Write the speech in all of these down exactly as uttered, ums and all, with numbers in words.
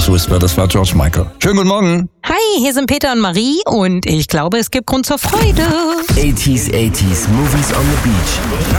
Careless Whisper, das war George Michael. Schönen guten Morgen. Hi, hier sind Peter und Marie und ich glaube, es gibt Grund zur Freude. eighties, eighties, Movies on the Beach.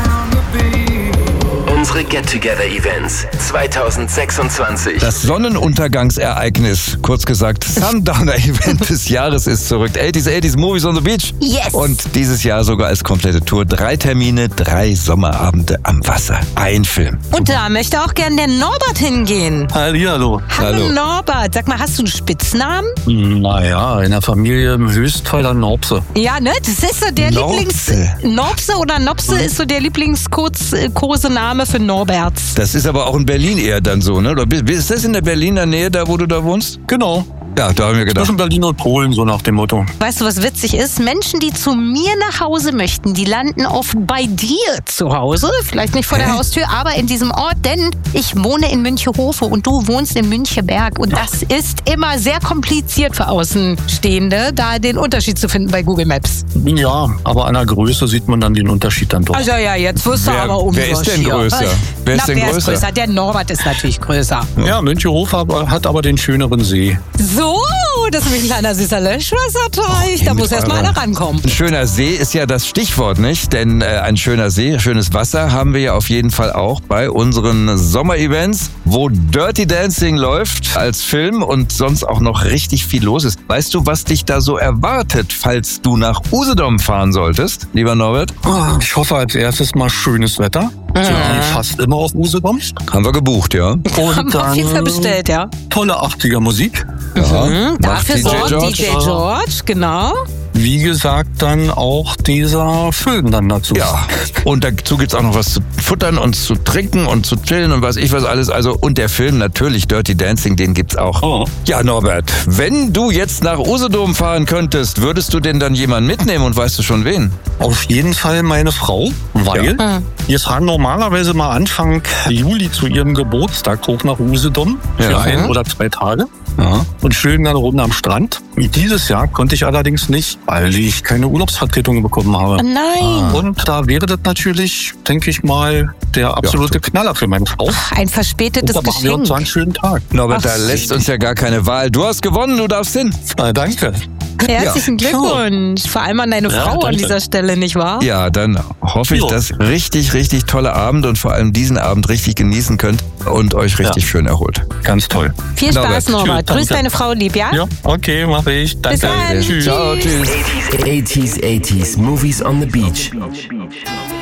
Unsere Get-Together-Events zwanzig sechsundzwanzig. Das Sonnenuntergangsereignis, kurz gesagt Sundowner-Event des Jahres ist zurück. eighties, eighties, Movies on the Beach. Yes. Und dieses Jahr sogar als komplette Tour. Drei Termine, drei Sommerabende am Wasser. Ein Film. Und da möchte auch gern der Norbert hingehen. Hallihallo. Hallo, Hallo. Norbert. Sag mal, hast du einen Spitznamen? Naja, in der Familie im Höchstfall ein Norpse. Ja, ne? Das ist so der Nopse. Lieblings... Nopse oder Nopse ist so der Lieblingskosename für Norberts. Das ist aber auch in Berlin eher dann so, ne? Oder ist das in der Berliner Nähe, da wo du da wohnst? Genau. Ja, da haben wir gedacht. Zwischen Berlin und Polen, so nach dem Motto. Weißt du, was witzig ist? Menschen, die zu mir nach Hause möchten, die landen oft bei dir zu Hause. Vielleicht nicht vor der Haustür, aber in diesem Ort, denn ich wohne in Münchehofe und du wohnst in Müncheberg. Und das ist immer sehr kompliziert für Außenstehende, da den Unterschied zu finden bei Google Maps. Ja, aber an der Größe sieht man dann den Unterschied dann doch. Also ja, jetzt wirst du Wer- aber umgerschiert. wer ist denn größer? Wer ist Na, denn wer größer? Ist größer? Der Norbert ist natürlich größer. Ja, Münchehofer aber- hat aber den schöneren See. So, das ist nämlich ein kleiner süßer Löschwasserteich. Da mit muss erst mal eurer- einer rankommen. Ein schöner See ist ja das Stichwort, nicht? Denn äh, ein schöner See, schönes Wasser haben wir ja auf jeden Fall auch bei unseren Sommerevents, wo Dirty Dancing läuft als Film und sonst auch noch richtig viel los ist. Weißt du, was dich da so erwartet, falls du nach Usedom fahren solltest, lieber Norbert? Ich hoffe als erstes mal schönes Wetter. So wie fast immer auf Usedom. Haben wir gebucht, ja. Und Haben wir auf jeden Fall dann bestellt, ja. tolle achtziger Musik. Ja, Mhm, macht dafür D J sorgt George. D J George, genau. Wie gesagt, dann auch dieser Film dann dazu. Ja, und dazu gibt's auch noch was zu futtern und zu trinken und zu chillen und was ich was alles. Also und der Film natürlich, Dirty Dancing, den gibt's auch. Oh. Ja, Norbert, wenn du jetzt nach Usedom fahren könntest, würdest du denn dann jemanden mitnehmen und weißt du schon wen? Auf jeden Fall meine Frau, weil Ja. wir fahren normalerweise mal Anfang Juli zu ihrem Geburtstag hoch nach Usedom für Ja. ein oder zwei Tage Ja. und chillen dann Runde am Strand. Dieses Jahr konnte ich allerdings nicht, weil ich keine Urlaubsvertretung bekommen habe. Oh nein, Und da wäre das natürlich, denke ich mal, der absolute Knaller für meine Frau. ein Und verspätetes da machen wir uns Geschenk. so einen schönen Tag. Norbert, Ach, da lässt uns ja gar keine Wahl. Du hast gewonnen, du darfst hin. Na, danke. Herzlichen Ja. Glückwunsch. Vor allem an deine Ja, Frau an danke. dieser Stelle, nicht wahr? Ja, dann hoffe ich, Jo. dass richtig, richtig tolle Abend und vor allem diesen Abend richtig genießen könnt und euch richtig Ja. schön erholt. Ganz toll. Viel Spaß, Norbert. Norbert. Tschüss, Grüß danke. deine Frau lieb, ja? Ja, okay, mache ich. Danke. Bis dann. Tschüss. Ciao, tschüss. eighties, eighties, Movies on the Beach.